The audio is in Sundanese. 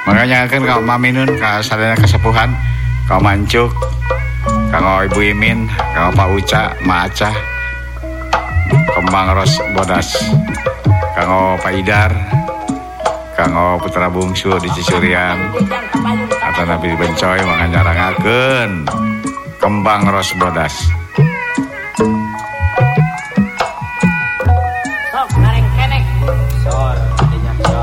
Makanya kan kau maminun ka sadaya kasepuhan, kau mancuk, kau Ibu Imin, kau Pak Uca, Ma Acah, Kembang Ros Bodas, kau Pak Idar, kau Putra Bungsu di Cisurian, atau Nabi Bencoy makanya rangakeun Kembang Ros Bodas.